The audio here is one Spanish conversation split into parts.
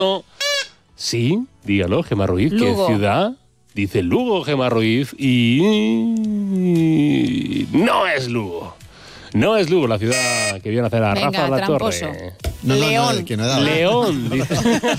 Sí, dígalo, Gemma Ruiz. Lugo. ¿Qué ciudad? Dice Lugo, Gemma Ruiz. Y no es Lugo. No es Lugo, la ciudad que viene a hacer a Venga, Rafa La tramposo. Torre. León. Que no he dado. León, dice.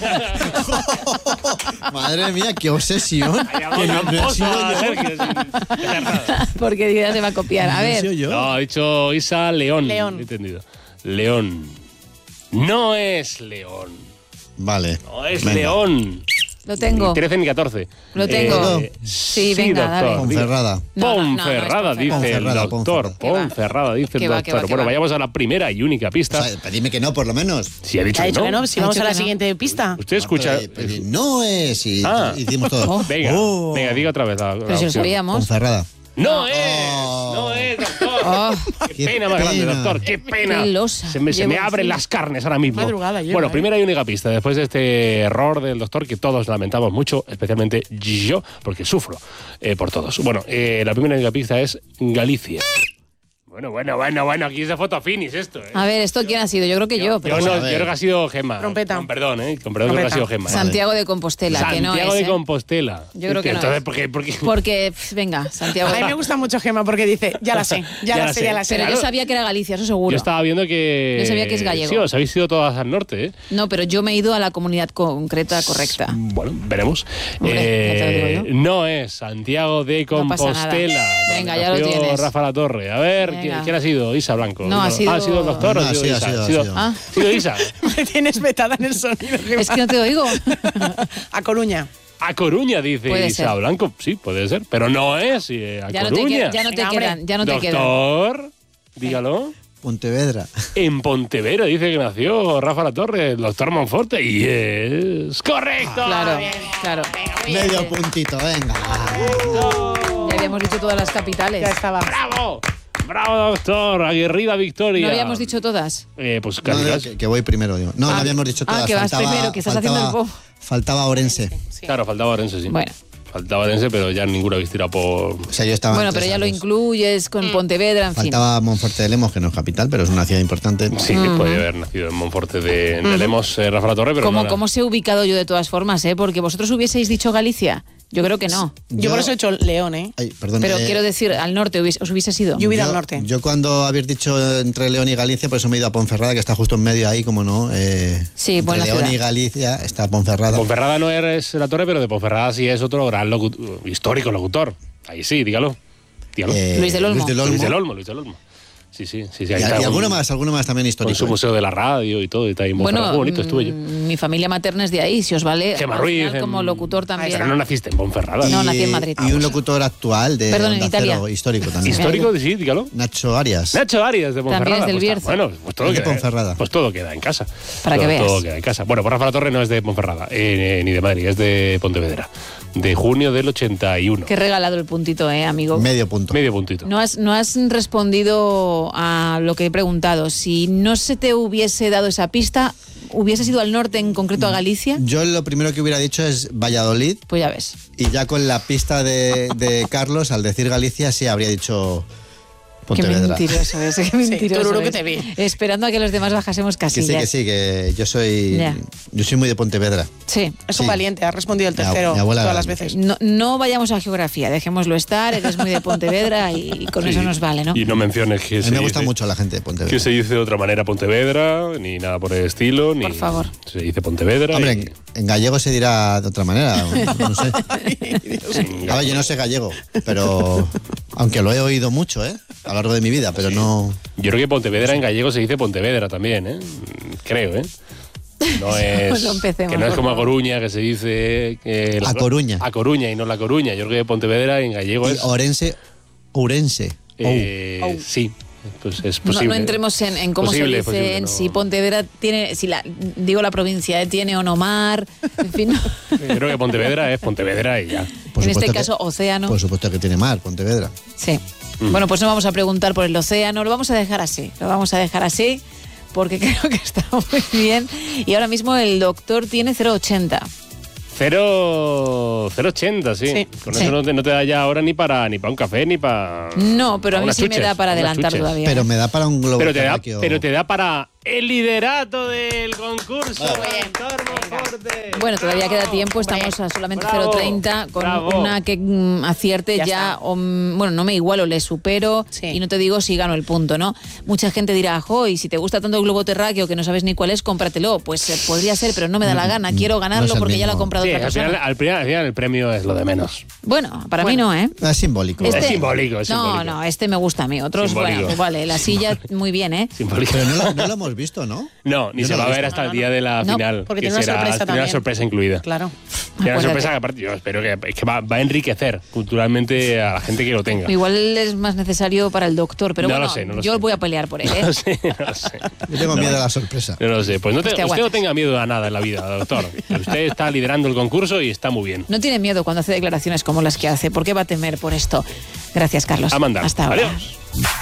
Madre mía, qué obsesión. Que no he Tramposo sido a yo. Sergio, sin hacer nada. Porque ya se va a copiar. A No he sido ver, yo. No, ha dicho Isa León. León. He entendido. León. No es León. Vale. No es Venga. León. lo tengo. Ni 13 ni 14. Lo tengo. Sí, venga, doctor. dale. Ponferrada. No, no, no, Ponferrada, no es dice el Ponferrada, doctor. Ponferrada. Ponferrada, dice Que el va, que doctor. va, que Bueno, va. vayamos a la primera y única pista. O sea, dime que no, por lo menos. Si ha dicho Ha que dicho que no. no, si Ha vamos dicho a la que no. siguiente pista. Usted escucha. No es. Y Ah. hicimos todo. Venga, Oh. venga, diga otra vez la Pero si lo opción. sabíamos. Ponferrada. No es, Oh. no es, doctor. Oh, Qué Qué pena más grande, pena. doctor. Qué pena. Qué losa. Se me Llevo abren encima. las carnes ahora mismo. Madrugada lleva, Bueno, ¿eh? primera y única pista. Después de este error del doctor que todos lamentamos mucho, especialmente yo, porque sufro por todos. Bueno, la primera y única pista es Galicia. Bueno, aquí es de fotofinis esto, ¿eh? a ver, ¿esto quién ha sido? Yo creo que yo. Pero Yo a ver. creo que ha sido Gemma. Trompeta. Con perdón, con perdón, creo que ha sido Gemma. Santiago de Compostela, Santiago que no es. de Compostela. Yo creo que no Entonces, es. ¿por qué? Porque, venga, Santiago A de mí me gusta mucho Gemma porque dice, ya la sé, ya la sé. Pero Claro. yo sabía que era Galicia, eso seguro. Yo estaba viendo que... Yo sabía que es gallego. Sí, os habéis ido todas al norte, ¿eh? No, pero yo me he ido a la comunidad concreta correcta. Bueno, veremos. Hombre, ya te lo digo yo. No es Santiago de No pasa nada. Compostela. Venga, donde ya lo nació tienes. Rafa La Torre. A ver, Venga. ¿quién ha sido? Isa Blanco. No, ha sido- ¿Ha sido el doctor No, o ha sido sí, ha Isa? sido, ha sido. Ah, ¿Ha sido Isa? Me tienes vetada en el sonido, Gemma. es que no te oigo. A Coruña. A Coruña, dice Puede Isa ser. Blanco. Sí, puede ser. Pero no es a Ya no te, Coruña. ya no te Venga, quedan, ya no te quedan. Doctor, dígalo. Pontevedra. En Pontevedra dice que nació Rafa La Torre, el doctor Monforte, y es correcto. Claro, claro. Medio puntito, venga. Ya habíamos dicho todas las capitales. Ya estaba. ¡Bravo! ¡Bravo, doctor! Aguerrida victoria. ¿No habíamos dicho todas? Pues No, casi, no, casi. que voy primero. Digo. No, Ah, no habíamos dicho todas. que vas primero, que estás haciendo el bobo. Faltaba Orense. Claro, faltaba Orense, sí. Bueno. Faltaba Orense, pero ya ninguna habéis tirado por... O sea, yo estaba. Bueno, antes, pero ya lo ¿sabes? incluyes con Pontevedra, en fin. Faltaba Monforte de Lemos, que no es capital, pero es una ciudad importante. Sí, podía haber nacido en Monforte de Lemos, Rafa La Torre, pero no era. ¿Cómo se he ubicado yo de todas formas, Porque vosotros hubieseis dicho Galicia. Yo creo que no. Yo por eso he hecho León, ¿eh? Ay, perdón. Pero quiero decir, al norte os hubiese ido. Yo hubiera al norte. Yo cuando habéis dicho entre León y Galicia, por eso me he ido a Ponferrada, que está justo en medio ahí, como no. Sí, entre buena León ciudad. y Galicia está Ponferrada. Ponferrada no eres La Torre, pero de Ponferrada sí es otro gran histórico locutor. Ahí sí, dígalo. Dígalo. Luis del Olmo. Luis del Olmo. Luis del Olmo. Sí, sí. Y, Ahí está y alguno con- más también Con histórico. su museo de la radio y todo, y está ahí en Ponferrada. Bueno, Muy bonito estuve yo. mi familia materna es de ahí, si os vale. Gemma al Ruiz, final, como en- locutor también. Pero no naciste en Ponferrada. No, nací en Madrid. Y un locutor actual de Perdón, en Onda Italia. Cero, histórico también. Histórico, sí, dígalo. Nacho Arias. Nacho Arias de Ponferrada. También es del Pues Bierzo. bueno, pues todo, Es de queda, Ponferrada. pues todo queda en casa. Para que veas. Todo queda en casa. Bueno, pues Rafa La Torre no es de Ponferrada, ni de Madrid, es de Pontevedra. De junio del 81. Qué regalado el puntito, amigo. Medio punto. Medio puntito. No has respondido a lo que he preguntado. Si no se te hubiese dado esa pista, ¿hubieses ido al norte, en concreto a Galicia? Yo lo primero que hubiera dicho es Valladolid, Pues ya ves. y ya con la pista de Carlos, al decir Galicia, sí habría dicho Qué Pontevedra. mentiroso es, qué mentiroso tururú que es. te vi. Esperando a que los demás bajásemos Que sí, casillas. que yo soy Ya. muy de Pontevedra. Sí. Es Sí. un valiente, ha respondido el tercero Mi abuela- todas las veces. No vayamos a geografía, dejémoslo estar, eres muy de Pontevedra y con eso nos vale, ¿no? Y no menciones que A mí se me gusta dice- mucho la gente de Pontevedra. que se dice de otra manera Pontevedra, ni nada por el estilo, ni Por favor. se dice Pontevedra. Hombre, y- en gallego se dirá de otra manera, no sé. A ver, yo no sé gallego, pero aunque lo he oído mucho, a lo largo de mi vida, pero no. Yo creo que Pontevedra en gallego se dice Pontevedra también, creo, No es, No empecemos, que no es por como a favor. Coruña, que se dice... A Coruña. A Coruña y no La Coruña. Yo creo que Pontevedra en gallego Y es... Ourense. Sí, pues es No, posible. no entremos en cómo Posible, se dice, posible, en no. si Pontevedra tiene, digo la provincia, tiene Onomar, en fin. Yo creo que Pontevedra es Pontevedra y ya. Por En este supuesto caso, océano. Por supuesto que tiene mar, Pontevedra. Sí. Bueno, pues no vamos a preguntar por el océano, lo vamos a dejar así. Lo vamos a dejar así porque creo que está muy bien. Y ahora mismo el doctor tiene 0,80. 0,80, sí. Sí. Con Sí. eso no te da ya ahora ni para un café, ni para... No, pero a mí unas sí me chuches, da para unas adelantar chuches. todavía. Pero me da para un globo Pero te terráqueo. da para el liderato del concurso. Doctor Monforte. Bueno, todavía queda tiempo, estamos a solamente Bravo, 0,30 con bravo. una que acierte Ya ya, está. bueno, no me igualo, le supero Sí. y no te digo si gano el punto, ¿no? Mucha gente dirá, jo, y si te gusta tanto el globo terráqueo que no sabes ni cuál es, cómpratelo. Pues podría ser, pero no me da la gana, quiero ganarlo no es el porque ya lo ha mismo. comprado Sí, otra al final, persona. al final el premio es lo de menos. Bueno, para mí no, ¿eh? Es simbólico. Es simbólico, es no, simbólico. no, este me gusta a mí. Otros, Simbólico. bueno, pues vale, la silla muy bien, ¿eh? Simbólico. Pero no lo hemos visto, ¿no? No, ni Yo se no va a lo he ver visto. hasta el día de la No, final. porque que tiene una será- sorpresa tiene una también. sorpresa incluida. Claro. Tiene una Acuérdate. sorpresa que aparte yo espero que, es que va a enriquecer culturalmente a la gente que lo tenga. Igual es más necesario para el doctor, pero No bueno, lo sé, no lo yo sé. voy a pelear por él, ¿eh? No lo sé, no lo sé. Yo tengo miedo a la sorpresa. No lo sé. Pues Pues te usted no aguantas. tenga miedo a nada en la vida, doctor. Usted está liderando el concurso y está muy bien. No tiene miedo cuando hace declaraciones como las que hace. ¿Por qué va a temer por esto? Gracias, Carlos. A mandar. Hasta ahora. Adiós.